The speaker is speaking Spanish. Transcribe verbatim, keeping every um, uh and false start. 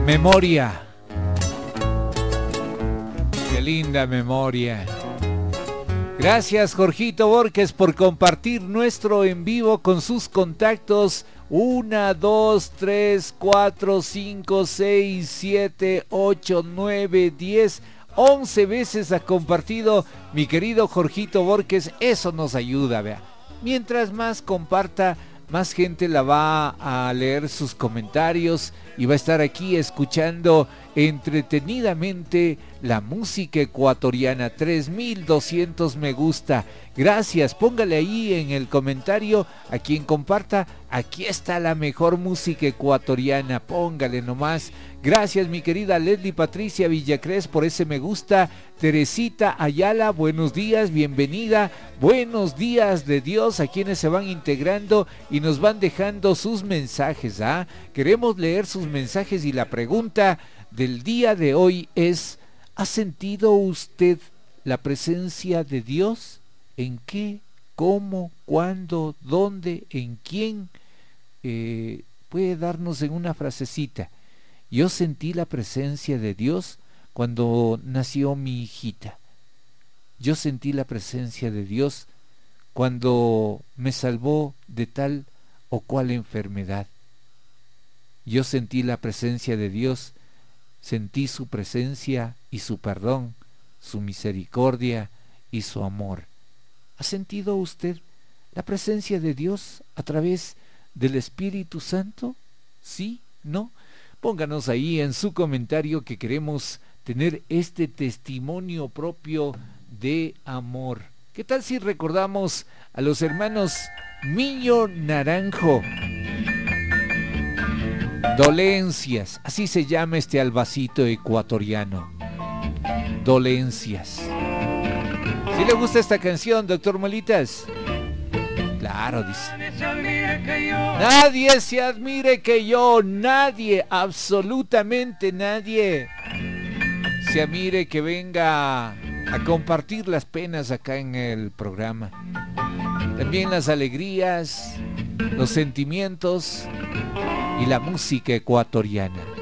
Memoria. Qué linda memoria. Gracias, Jorgito Borges, por compartir nuestro en vivo con sus contactos. Una, dos, tres, cuatro, cinco, seis, siete, ocho, nueve, diez, once veces ha compartido mi querido Jorgito Borges. Eso nos ayuda, vea. Mientras más comparta, más gente la va a leer sus comentarios y va a estar aquí escuchando entretenidamente la música ecuatoriana. Tres mil doscientos me gusta. Gracias, póngale ahí en el comentario a quien comparta. Aquí está la mejor música ecuatoriana, póngale nomás. Gracias, mi querida Leslie Patricia Villacrés, por ese me gusta. Teresita Ayala, buenos días, bienvenida. Buenos días de Dios a quienes se van integrando y nos van dejando sus mensajes. ¿ah? Queremos leer sus mensajes y la pregunta del día de hoy es: ¿ha sentido usted la presencia de Dios? ¿En qué? ¿Cómo? ¿Cuándo? ¿Dónde? ¿En quién? Eh, puede darnos en una frasecita. Yo sentí la presencia de Dios cuando nació mi hijita. Yo sentí la presencia de Dios cuando me salvó de tal o cual enfermedad. Yo sentí la presencia de Dios, sentí su presencia y su perdón, su misericordia y su amor. ¿Ha sentido usted la presencia de Dios a través del Espíritu Santo? ¿Sí? ¿No? Pónganos ahí en su comentario que queremos tener este testimonio propio de amor. ¿Qué tal si recordamos a los hermanos Miño Naranjo? Dolencias, así se llama este albacito ecuatoriano. Dolencias. ¿Sí le gusta esta canción, doctor Molitas? Claro, dice. Nadie se admire que yo, nadie, absolutamente nadie se admire que venga a compartir las penas acá en el programa. También las alegrías, los sentimientos y la música ecuatoriana.